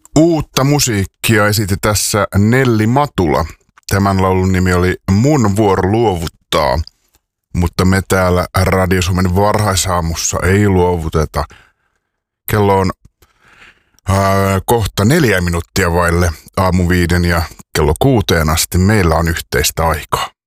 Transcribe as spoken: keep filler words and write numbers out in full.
Uutta musiikkia esitti tässä Nelli Matula. Tämän laulun nimi oli Mun vuoro luovuttaa, mutta me täällä Radio Suomen varhaisaamussa ei luovuteta. Kello on ää, kohta neljä minuuttia vaille aamu viiden ja kello kuuteen asti meillä on yhteistä aikaa.